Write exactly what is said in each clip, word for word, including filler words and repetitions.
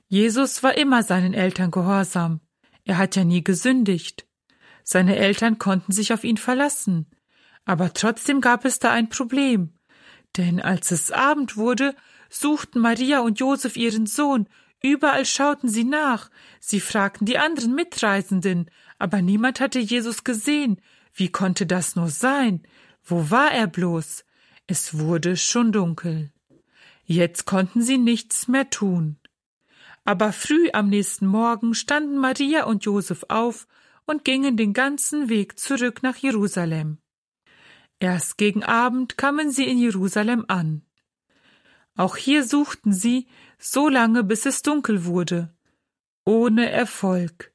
Jesus war immer seinen Eltern gehorsam. Er hat ja nie gesündigt. Seine Eltern konnten sich auf ihn verlassen. Aber trotzdem gab es da ein Problem. Denn als es Abend wurde, suchten Maria und Josef ihren Sohn. Überall schauten sie nach. Sie fragten die anderen Mitreisenden, aber niemand hatte Jesus gesehen. Wie konnte das nur sein? Wo war er bloß? Es wurde schon dunkel. Jetzt konnten sie nichts mehr tun. Aber früh am nächsten Morgen standen Maria und Josef auf und gingen den ganzen Weg zurück nach Jerusalem. Erst gegen Abend kamen sie in Jerusalem an. Auch hier suchten sie, so lange bis es dunkel wurde, ohne Erfolg.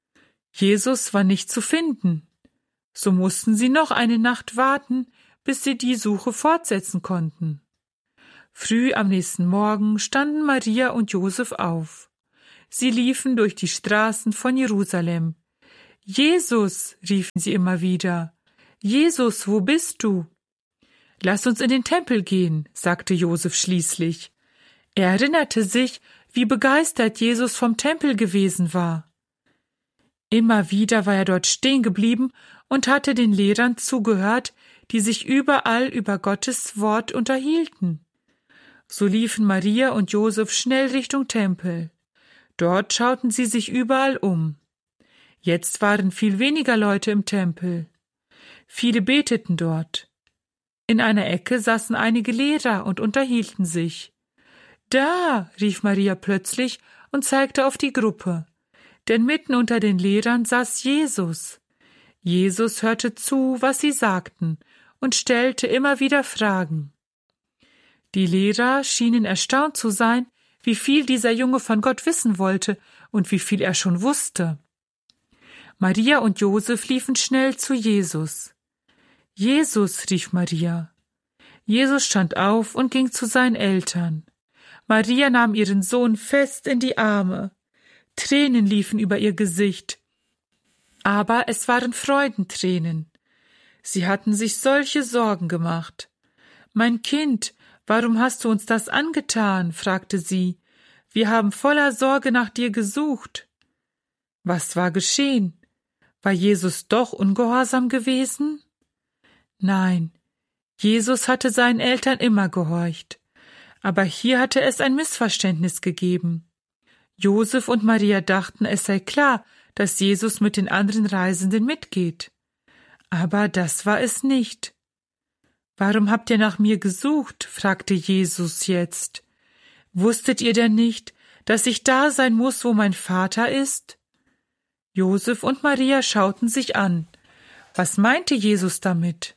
Jesus war nicht zu finden. So mussten sie noch eine Nacht warten, bis sie die Suche fortsetzen konnten. Früh am nächsten Morgen standen Maria und Josef auf. Sie liefen durch die Straßen von Jerusalem. »Jesus«, riefen sie immer wieder, »Jesus, wo bist du?« »Lass uns in den Tempel gehen«, sagte Josef schließlich. Er erinnerte sich, wie begeistert Jesus vom Tempel gewesen war. Immer wieder war er dort stehen geblieben und hatte den Lehrern zugehört, die sich überall über Gottes Wort unterhielten. So liefen Maria und Josef schnell Richtung Tempel. Dort schauten sie sich überall um. Jetzt waren viel weniger Leute im Tempel. Viele beteten dort. In einer Ecke saßen einige Lehrer und unterhielten sich. »Da«, rief Maria plötzlich und zeigte auf die Gruppe. Denn mitten unter den Lehrern saß Jesus. Jesus hörte zu, was sie sagten, und stellte immer wieder Fragen. Die Lehrer schienen erstaunt zu sein, wie viel dieser Junge von Gott wissen wollte und wie viel er schon wusste. Maria und Josef liefen schnell zu Jesus. »Jesus«, rief Maria. Jesus stand auf und ging zu seinen Eltern. Maria nahm ihren Sohn fest in die Arme. Tränen liefen über ihr Gesicht. Aber es waren Freudentränen. Sie hatten sich solche Sorgen gemacht. »Mein Kind, warum hast du uns das angetan?« fragte sie. »Wir haben voller Sorge nach dir gesucht.« Was war geschehen? War Jesus doch ungehorsam gewesen? Nein, Jesus hatte seinen Eltern immer gehorcht. Aber hier hatte es ein Missverständnis gegeben. Josef und Maria dachten, es sei klar, dass Jesus mit den anderen Reisenden mitgeht. Aber das war es nicht. »Warum habt ihr nach mir gesucht?« fragte Jesus jetzt. »Wusstet ihr denn nicht, dass ich da sein muss, wo mein Vater ist?« Josef und Maria schauten sich an. Was meinte Jesus damit?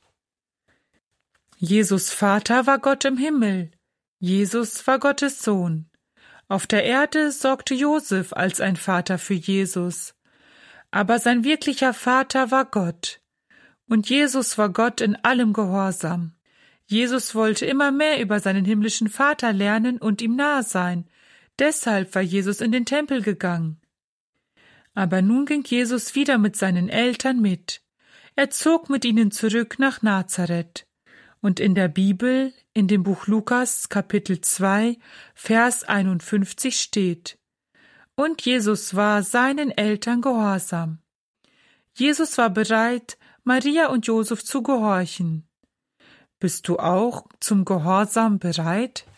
Jesus' Vater war Gott im Himmel. Jesus war Gottes Sohn. Auf der Erde sorgte Josef als ein Vater für Jesus. Aber sein wirklicher Vater war Gott. Und Jesus war Gott in allem Gehorsam. Jesus wollte immer mehr über seinen himmlischen Vater lernen und ihm nahe sein. Deshalb war Jesus in den Tempel gegangen. Aber nun ging Jesus wieder mit seinen Eltern mit. Er zog mit ihnen zurück nach Nazareth. Und in der Bibel, in dem Buch Lukas, Kapitel zwei, Vers einundfünfzig steht: Und Jesus war seinen Eltern gehorsam. Jesus war bereit, Maria und Josef zu gehorchen. Bist du auch zum Gehorsam bereit?